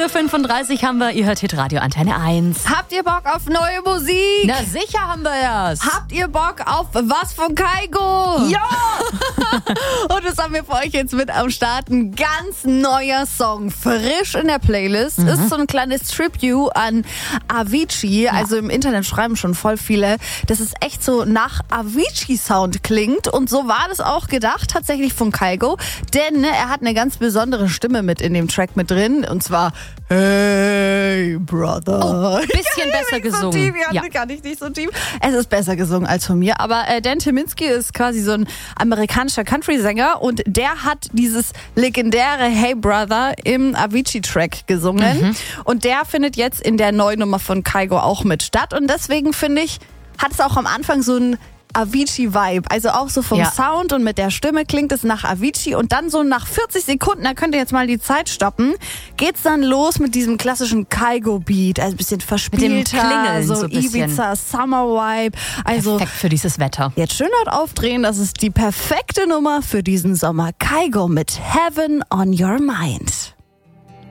8.35 Uhr haben wir, ihr hört Hitradio Antenne 1. Habt ihr Bock auf neue Musik? Na sicher haben wir es. Habt ihr Bock auf was von Kygo? Ja! Und das haben wir für euch jetzt mit am Start. Ein ganz neuer Song, frisch in der Playlist. Ist so ein kleines Tribute an Avicii. Also im Internet schreiben schon voll viele, dass es echt so nach Avicii-Sound klingt. Und so war das auch gedacht, tatsächlich von Kygo. Denn er hat eine ganz besondere Stimme mit in dem Track mit drin. Und zwar, hey, Brother. Bisschen besser gesungen. So tief, kann ich nicht so tief. Es ist besser gesungen als von mir. Aber Dan Tyminski ist quasi so ein amerikanischer Country-Sänger. Und der hat dieses legendäre Hey, Brother im Avicii-Track gesungen. Und der findet jetzt in der neuen Nummer von Kygo auch mit statt. Und deswegen finde ich, hat es auch am Anfang so ein Avicii-Vibe. Also auch so vom Sound und mit der Stimme klingt es nach Avicii. Und dann so nach 40 Sekunden, da könnt ihr jetzt mal die Zeit stoppen, geht's dann los mit diesem klassischen Kygo-Beat. Also ein bisschen verspielter, mit dem Klingeln so ein bisschen. Ibiza, Summer-Vibe. Also perfekt für dieses Wetter. jetzt schön laut aufdrehen, das ist die perfekte Nummer für diesen Sommer. Kygo mit Heaven on Your Mind.